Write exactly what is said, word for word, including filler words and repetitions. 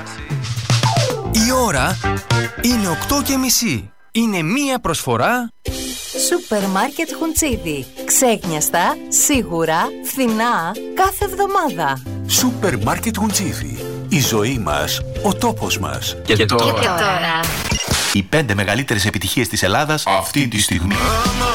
Η ώρα είναι οκτώ και μισή. Είναι μία προσφορά Σούπερ Μάρκετ Χουντσίδη. Ξέκνιαστα, σίγουρα, φθηνά, κάθε εβδομάδα. Σούπερ Μάρκετ Χουντσίδη. Η ζωή μας, ο τόπος μας. Και, και τώρα. Και τώρα. Οι πέντε μεγαλύτερες επιτυχίες της Ελλάδας αυτή τη στιγμή.